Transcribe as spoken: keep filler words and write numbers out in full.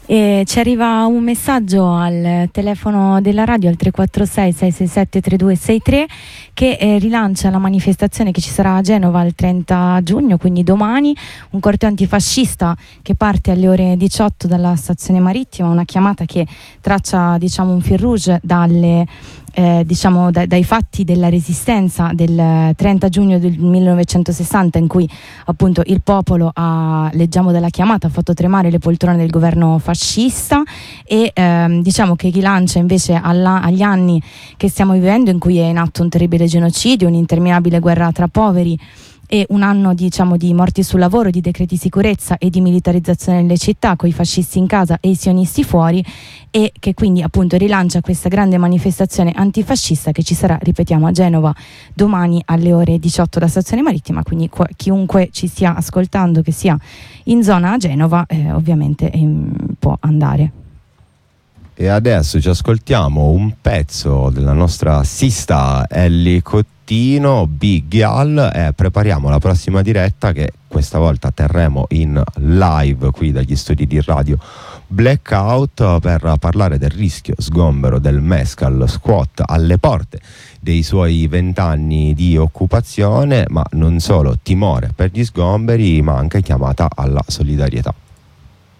E ci arriva un messaggio al telefono della radio al tre quattro sei sei sei sette tre due sei tre che eh, rilancia la manifestazione che ci sarà a Genova il trenta giugno, quindi domani, un corteo antifascista che parte alle ore diciotto dalla stazione marittima, una chiamata che traccia, diciamo, un fil rouge dalle Eh, diciamo da, dai fatti della resistenza del trenta giugno del millenovecentosessanta, in cui appunto il popolo ha, leggiamo dalla chiamata, ha fatto tremare le poltrone del governo fascista, e ehm, diciamo che rilancia invece alla, agli anni che stiamo vivendo, in cui è in atto un terribile genocidio, un'interminabile guerra tra poveri e un anno, diciamo, di morti sul lavoro, di decreti di sicurezza e di militarizzazione delle città, con i fascisti in casa e i sionisti fuori, e che quindi appunto rilancia questa grande manifestazione antifascista che ci sarà, ripetiamo, a Genova domani alle ore diciotto da stazione marittima. Quindi qu- chiunque ci stia ascoltando che sia in zona a Genova eh, ovviamente eh, può andare. E adesso ci ascoltiamo un pezzo della nostra sista Ellie Cottino, Big Gal, e prepariamo la prossima diretta, che questa volta terremo in live qui dagli studi di radio Blackout, per parlare del rischio sgombero del Mescal Squat alle porte dei suoi vent'anni di occupazione, ma non solo timore per gli sgomberi, ma anche chiamata alla solidarietà.